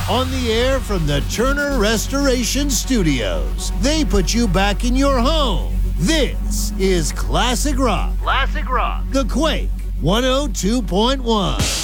On the air from the Turner Restoration Studios. They put you back in your home. This is Classic Rock. Classic Rock. The Quake 102.1.